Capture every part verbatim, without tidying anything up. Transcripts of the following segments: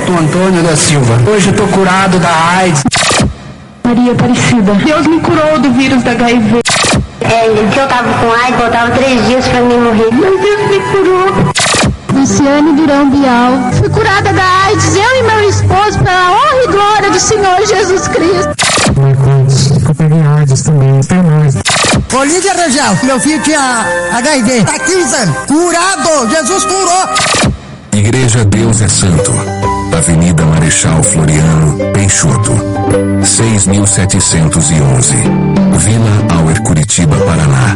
Neto Antônio da Silva. Hoje eu tô curado da AIDS. Maria Aparecida. Deus me curou do vírus da H I V. É, que eu tava com AIDS, faltava três dias pra mim morrer. Mas Deus me curou. Luciane Durão Bial. Fui curada da AIDS, eu e meu esposo, pela honra e glória do Senhor Jesus Cristo. Eu peguei AIDS também, tem mais. Olívia Rangel, meu filho tinha H I V, há quinze anos, curado, Jesus curou. Igreja Deus é Santo, Avenida Marechal Floriano, Peixoto, seis mil setecentos e onze, Vila Auer, Curitiba, Paraná.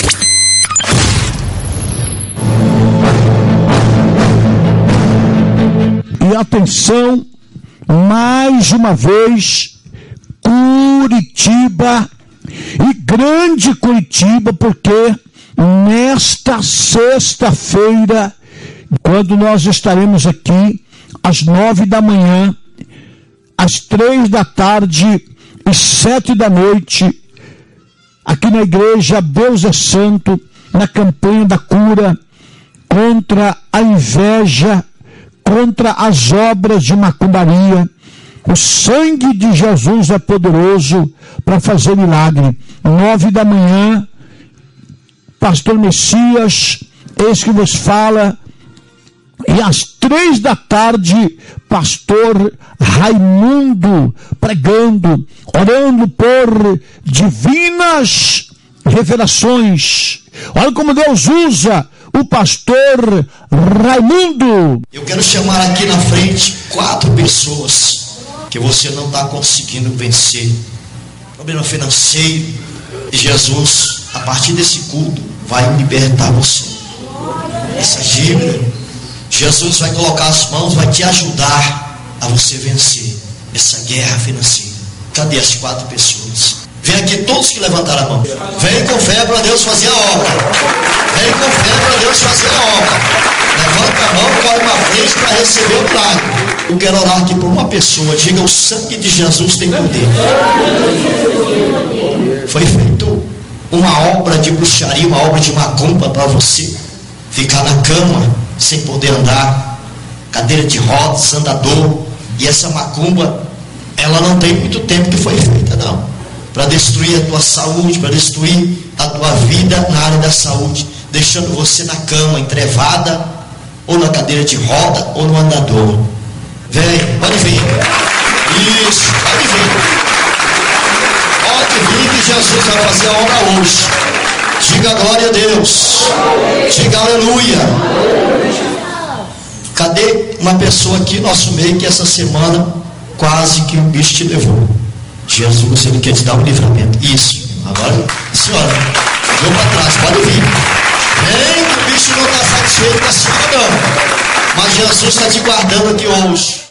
E atenção, mais uma vez, Curitiba, e grande Curitiba, porque nesta sexta-feira, quando nós estaremos aqui, às nove da manhã, às três da tarde e sete da noite, aqui na igreja Deus é Santo, na campanha da cura, contra a inveja, contra as obras de macumbaria. O sangue de Jesus é poderoso para fazer milagre. Nove da manhã, pastor Messias, esse que vos fala, e às três da tarde, pastor Raimundo pregando, orando por divinas revelações. Olha como Deus usa o pastor Raimundo. Eu quero chamar aqui na frente quatro pessoas que você não está conseguindo vencer. Problema financeiro. E Jesus, a partir desse culto, vai libertar você. Essa dívida, Jesus vai colocar as mãos, vai te ajudar a você vencer essa guerra financeira. Cadê as quatro pessoas? Vem aqui todos que levantaram a mão. Vem com fé para Deus fazer a obra. Vem com fé para Deus fazer a obra. Levanta a mão, corre para frente para receber o milagre. Eu quero orar aqui por uma pessoa. Diga: o sangue de Jesus tem poder. Foi feito uma obra de bruxaria, uma obra de macumba para você ficar na cama sem poder andar, cadeira de rodas, andador. E essa macumba, ela não tem muito tempo que foi feita, não, para destruir a tua saúde, para destruir a tua vida na área da saúde, deixando você na cama, entrevada, ou na cadeira de roda, ou no andador. Vem, pode vir. Isso, pode vir. Pode vir que Jesus vai fazer a obra hoje. Diga glória a Deus. Diga aleluia. Cadê uma pessoa aqui no nosso meio que essa semana quase que o bicho te levou? Jesus, ele quer te dar um livramento. Isso. Agora, senhora, vou para trás, pode vir. Vem, que o bicho não está satisfeito, está se mandando. Mas Jesus está te guardando aqui hoje.